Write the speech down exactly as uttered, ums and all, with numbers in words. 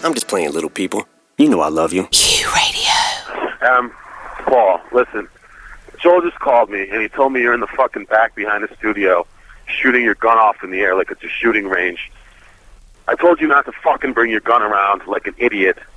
I'm just playing little people. You know I love you. Q Radio. Um, Paul, listen. Joel just called me, and he told me you're in the fucking back behind the studio shooting your gun off in the air like it's a shooting range. I told you not to fucking bring your gun around like an idiot.